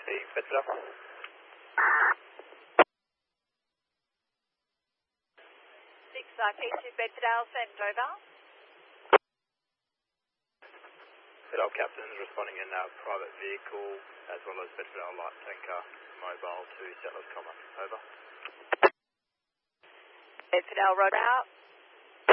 Bedford. 6 K2 Bedford, send over. Bedford Captain is responding in private vehicle as well as Bedford light tanker mobile to Settlers Common. Over. Bedford road out.